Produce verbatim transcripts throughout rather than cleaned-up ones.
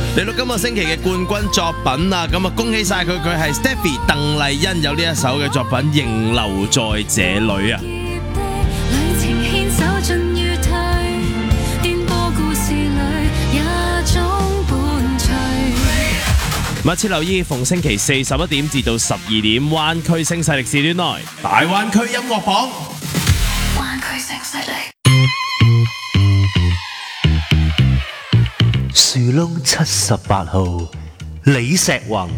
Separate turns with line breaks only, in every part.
嚟到今個星期嘅冠軍作品啊，咁啊恭喜晒佢，佢係 Stephy 鄧麗欣有呢一首嘅作品《仍留在這裡》啊。密切留意逢星期四十一點至到十二點，灣區聲勢力時段內大灣區音樂榜。灣區聲勢力。
樹窿七十八號，李石宏。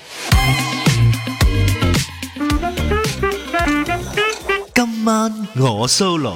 今晚我 solo。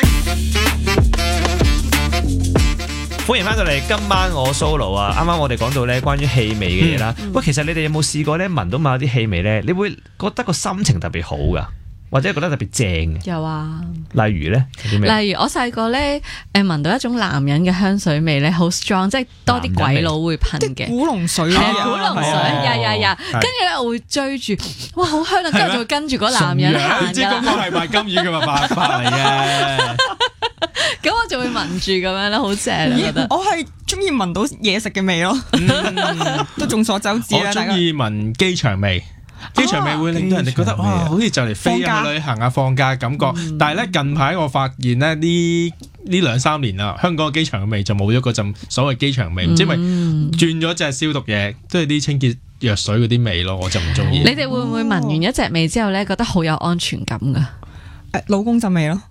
歡迎翻到嚟，今晚我 solo 啊！啱啱我哋講到咧關於氣味嘅嘢啦。喂、嗯，其實你哋有冇試過咧聞到某啲氣味咧，你會覺得個心情特別好噶，或者覺得特別正嘅？
有啊。
例如咧，
例如我細個咧，誒聞到一種男人嘅香水味咧，好 strong， 即係多啲鬼佬會噴嘅
古龍水
啊，古龍水，呀呀呀！跟住咧我會追住，哇好香啊！之後就會跟住嗰男人行㗎。
唔知嗰個係賣金魚嘅辦法嚟嘅。
咁我就會聞住咁樣咧，好正啊！覺得
我係中意聞到嘢食嘅味咯，嗯、都眾所周知啦。
我中意聞機場味，機場味會令到人哋覺得哇，好似就嚟飛啊旅行啊放假感覺。嗯、但係咧近排我發現咧呢呢兩三年啦，香港嘅機場嘅味就冇咗嗰陣所謂機場味，唔、嗯、知因為轉咗隻消毒嘢，都係啲清潔藥水嗰啲味咯，我就唔中意。
你哋會唔會聞完一隻味之後咧，覺得好有安全感噶？誒、
呃，老公陣味咯。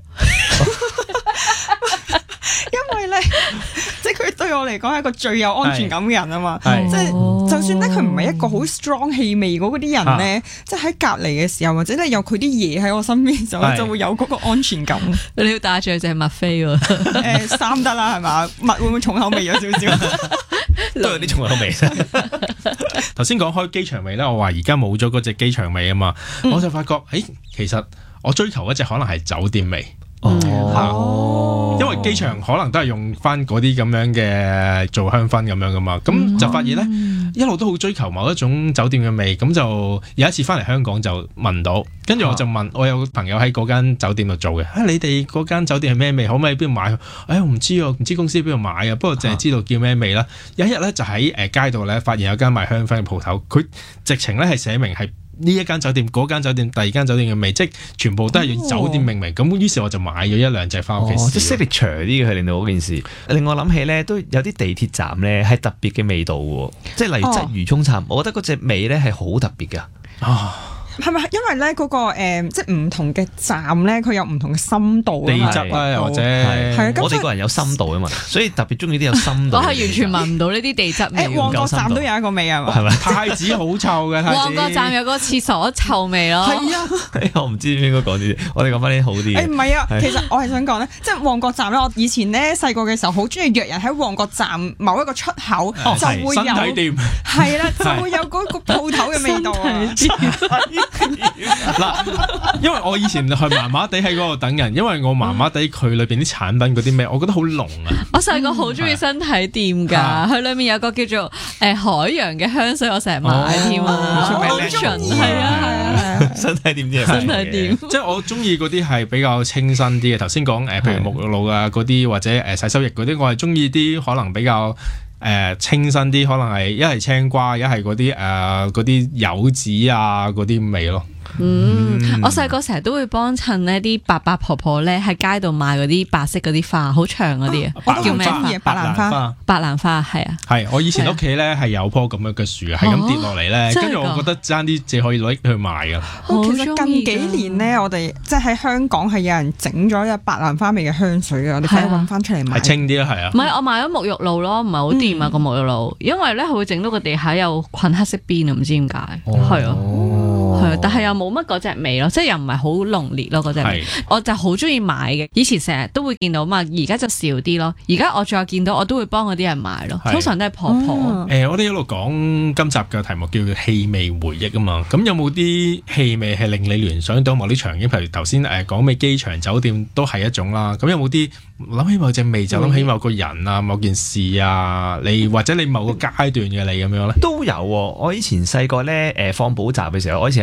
因為咧，即係佢對我嚟講係一個最有安全感嘅人啊嘛，即係就算咧佢唔係一個好 strong 氣味嗰啲人咧，啊、即係喺隔離嘅時候，或者咧有佢啲嘢喺我身邊就就會有嗰個安全感。
你要帶住隻蜜飛喎，
誒三得啦係嘛？蜜會唔會重口味咗少少？
都有啲重口味。頭先講開機場味咧，我話而家冇咗嗰隻機場味啊嘛，嗯、我就發覺，誒其實我追求嗰隻可能係酒店味。哦，因為機場可能都係用翻嗰啲咁樣嘅做香薰咁樣噶嘛，咁就發現咧一路都好追求某一種酒店嘅味，咁就有一次翻嚟香港就聞到，跟住我就問我有個朋友喺嗰間酒店度做嘅，啊你哋嗰間酒店係咩味？可唔可以邊度買？哎我唔知啊，唔知公司邊度買啊，不過淨係知道叫咩味啦。有一日咧就喺誒街度咧發現有間賣香薰嘅鋪頭，佢直情咧係寫明係呢一間酒店、嗰間酒店、第二間酒店嘅味，即係全部都係用酒店命名。咁、哦、於是我就買咗一兩隻翻屋企試。
即係 signature 啲嘅，佢令到嗰件事令我諗起咧，都有啲地鐵站咧係特別嘅味道喎。即係例如鰂魚涌站，我覺得嗰隻味咧係好特別㗎。啊
係咪因為咧嗰個誒，即係唔同嘅站咧，佢有唔同嘅深度
地質啊，或者
係
我哋個人有深度啊嘛，所以特別中意啲有深度。
我係完全聞唔到呢啲地質味。
誒，旺角站都有一個味係嘛？
係咪？
太子好臭嘅，
旺角站有個廁所臭味咯。
係啊，
我唔知應該講啲，我哋講翻啲好啲。
誒唔係啊，其實我係想講咧，即係旺角站咧，我以前咧細個嘅時候好中意約人喺旺角站某一個出口就會有
身體店，
係啦，就會有嗰個鋪頭嘅味道啊。
嗱，因為我以前係麻麻地喺嗰度等人，因為我麻麻地佢裏邊啲產品嗰啲咩，我覺得好濃啊。
我細個好中意身體店噶，佢、嗯、裏面有個叫做誒、呃、海洋嘅香水，我成日買添啊。
好中意，
係啊係啊，
身體店啲
身體店，
即係我中意嗰啲係比較清新啲嘅。頭先講誒，譬如沐浴露啊嗰啲，或者誒洗手液嗰啲，我係中意啲可能比較。誒、呃、清新啲，可能係一係青瓜，一係嗰啲誒嗰啲柚子啊嗰啲味咯。
嗯，嗯我細個成日都會幫襯呢啲伯伯婆婆咧喺街度賣嗰啲白色嗰啲花，好長嗰啲啊，叫咩花？
白蘭花。
白蘭花係啊。
係，我以前屋企咧係有棵咁樣嘅樹，係咁跌落嚟咧，跟住、哦、我覺得爭啲只可以攞去賣噶。
其實近幾年咧，我哋即係喺香港係有人整咗一白蘭花味嘅香水嘅，我哋可以揾翻出嚟賣。
係清啲咯，係啊。
唔係，我買咗沐浴露咯，唔係好掂啊個沐浴露，因為咧佢會整到個地下有困黑色邊啊，唔知點解。係啊。係啊，但係又冇乜嗰隻味咯，即係又唔係好濃烈咯嗰隻味，我就好中意買嘅。以前成日都會見到嘛，而家就少啲咯。而家我再見到，我都會幫嗰啲人買咯。通常都係婆婆。誒、
嗯呃，我哋一路講今集嘅題目叫做氣味回憶啊嘛。咁有冇啲氣味係令你聯想到某啲場景？譬如頭先誒講咩機場、酒店都係一種啦。咁有冇啲諗起某隻味就諗起某個人啊、某件事啊，你或者你某個階段嘅你咁樣咧？
都有喎、啊。我以前細個咧誒放補習嘅時候，我以前喺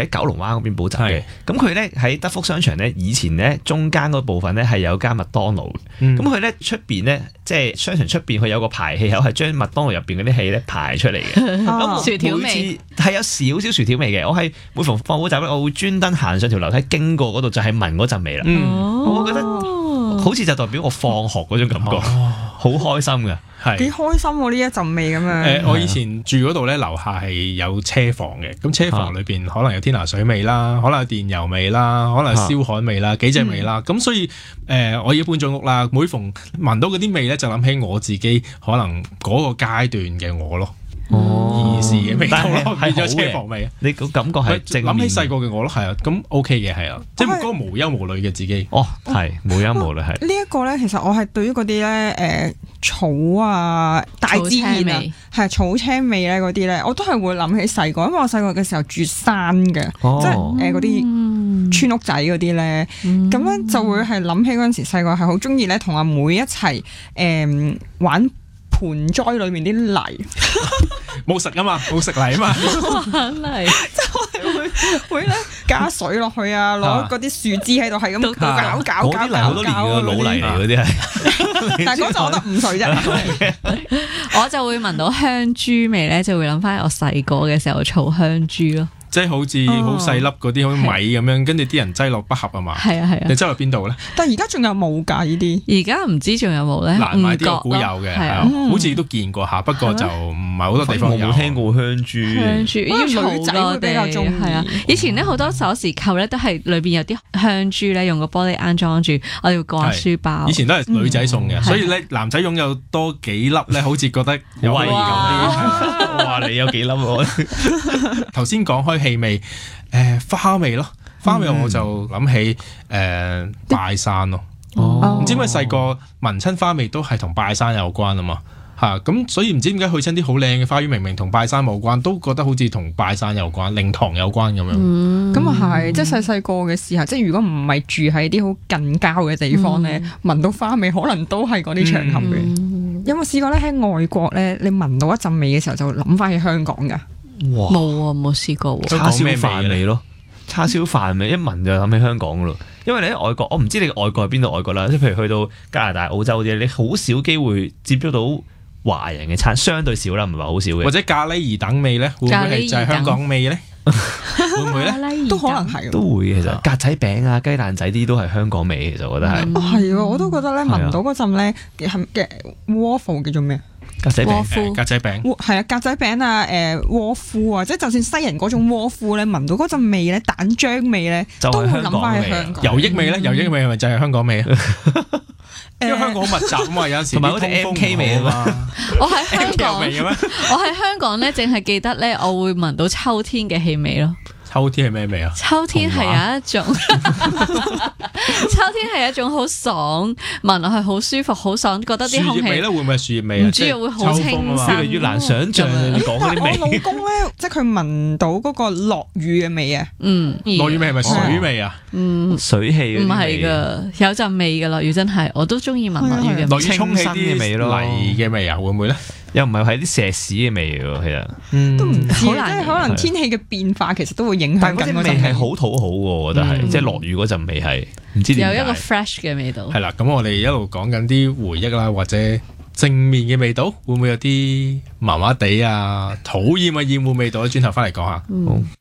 九龍灣嗰邊補習嘅。咁佢咧喺德福商場咧，以前咧中間嗰部分咧係有間麥當勞。咁佢咧出邊咧，即係商場出邊佢有個排氣口，係將麥當勞入邊嗰啲氣咧排出嚟嘅。咁
薯條味
係有少少薯條味嘅。我係每逢放補習咧，我會專登行上條樓梯經過嗰度，就係聞嗰陣味啦。我覺得好似就代表我放學嗰種感覺，好開心㗎。
係幾開心喎！呢一陣味咁樣。誒、
呃，我以前住嗰度咧，樓下係有車房嘅。咁車房裏邊可能有天拿水味啦，可能有電油味啦，可能有燒焊味啦，幾隻味啦。咁、嗯、所以誒、呃，我要搬咗屋啦。每逢聞到嗰啲味咧，就諗起我自己可能嗰個階段嘅我咯。哦，兒時嘅味道咯，變咗車房味。你個感覺係正面。諗起細個嘅我咯，係啊，咁 OK 嘅，係啊，即係嗰個無憂無慮嘅自己。哦，係無憂無慮係。呢
一個咧，其實我係對於嗰啲咧誒草啊、大自然啊，係草青味咧嗰啲咧，我都係會諗起細個，因為我細個嘅時候住山嘅，即係誒嗰啲村屋仔嗰啲咧，咁咧就會係諗起嗰陣時細個係好中意咧同阿妹一齊誒玩盆栽裏面啲泥。
冇食啊嘛，冇食泥啊嘛，
玩泥，
即係我哋會會咧加水落去啊，攞嗰啲樹枝喺度係咁搞搞搞搞搞，
好多年嘅老泥嚟嗰啲係，
但係嗰陣我得五歲啫，
我就會聞到香珠味咧，就會諗翻我細個嘅時候儲香珠咯。
即係好似好細粒嗰啲好似米咁樣，跟住啲人擠落筆盒啊嘛。係啊係啊。你擠落邊度咧？
但係而家仲有冇㗎呢啲？
而家唔知仲有冇咧？
難買啲我估有嘅，係啊，好似都見過下，不過就唔係好多地方有。
冇聽過香珠。
香珠，因為女仔會比較中意。係啊，以前咧好多鎖匙扣咧都係裏邊有啲香珠咧，用個玻璃罌裝住，我要掛書包。
以前都係女仔送嘅，所以咧男仔擁有多幾粒咧，好似覺得有威咁啲。
哇！你有幾粒喎？
頭先講開氣味，誒、呃、花味咯，花味我就諗起誒、呃、拜山咯。哦，唔知點解細個聞親花味都係同拜山有關啊嘛，嚇咁所以唔知點解去親啲好靚嘅花園，明明同拜山冇關，都覺得好似同拜山有關、靈堂有關咁樣。咁啊係，即係細細個嘅時候，即係如果唔係住喺啲好近郊嘅地方咧，聞、嗯、到花味可能都係嗰啲場合嘅。嗯、有冇試過咧喺外國咧，你聞到一陣味嘅時候就諗翻起香港㗎？
冇啊，冇試過喎。
叉燒飯味咯，叉燒飯味一聞就諗起香港噶咯。因為你喺外國，我唔知你外國係邊度外國啦。即係譬如去到加拿大、澳洲啲，你好少機會接觸到華人嘅餐，相對少啦，唔係話好少嘅。或者咖喱兒等味咧，會唔會係就係香港味咧？會唔會咧？都可能係，都會其實格仔餅啊、雞蛋仔啲都係香港味，其實我覺得係。係啊，我都覺得咧，聞到嗰陣咧嘅嘅 waffle 叫做咩？格仔餅，格仔餅，係啊，格仔餅啊，誒，窩夫啊，即係就算西人嗰種窩夫咧，聞到嗰陣味咧，蛋漿味咧，都會諗翻去香港。油益味咧，油益味係咪就係香港味啊？因為香港好密集啊嘛，有陣時同埋好似 M K 味啊嘛。我喺香港，我喺香港咧，淨係記得咧，我會聞到秋天嘅氣味咯。秋天係咩味啊？秋天係有一種，秋天係一種好爽，聞落去好舒服、好爽，覺得啲空氣樹葉味咧，會唔會係樹葉味啊？唔知啊，會好清新，越嚟越難想像你講嗰啲味。我老公咧，即係佢聞到嗰個落雨嘅味啊。嗯，落雨味係咪水味啊？嗯，水氣唔係㗎，有陣味㗎落雨真係，我都中意聞落雨嘅。落雨沖起啲味咯，泥嘅味啊，會唔會咧？又唔係係啲石屎嘅味喎，其實，嗯、都唔知，即係可能天氣嘅變化其實都會影響緊嗰陣味。但係嗰啲味係好討好喎，我覺得係，嗯、即係落雨嗰陣味係唔知點解有一個 fresh 嘅味道。係啦，咁我哋一路講緊啲回憶啦，或者正面嘅味道，會唔會有啲麻麻地啊、討厭啊、厭惡味道咧？轉頭翻嚟講下。嗯